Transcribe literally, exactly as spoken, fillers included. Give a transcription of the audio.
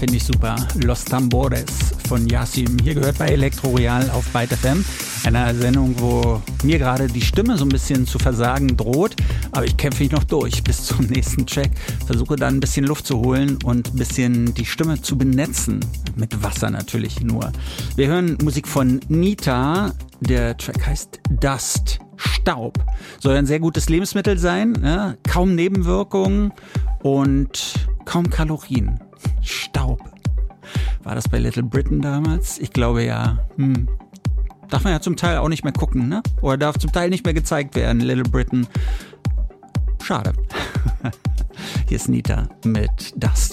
finde ich super. Los Tambores von Yasim. Hier gehört bei Elektro Real auf Byte F M. Einer Sendung, wo mir gerade die Stimme so ein bisschen zu versagen droht. Aber ich kämpfe mich noch durch bis zum nächsten Check. Versuche dann ein bisschen Luft zu holen und ein bisschen die Stimme zu benetzen. Mit Wasser natürlich nur. Wir hören Musik von Nita. Der Track heißt Dust. Staub. Soll ein sehr gutes Lebensmittel sein. Ne? Kaum Nebenwirkungen und kaum Kalorien. Staub. War das bei Little Britain damals? Ich glaube ja. Hm. Darf man ja zum Teil auch nicht mehr gucken, ne? Oder darf zum Teil nicht mehr gezeigt werden, Little Britain. Schade. Hier ist Nita mit Dust.